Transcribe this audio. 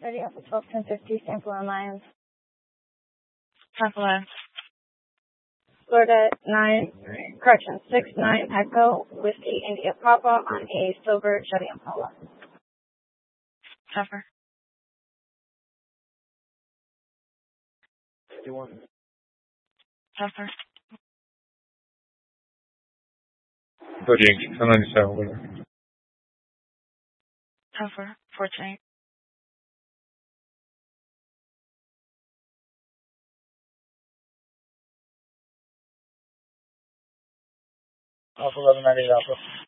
Ready up at 12-10-50, St. Florida Lions. Central Lions. Florida 6-9 Echo Whiskey India Papa on a silver Chevy Impala. Tougher. 51. Tougher. 38, 97. Tougher. 14. Alpha 1198 Alpha.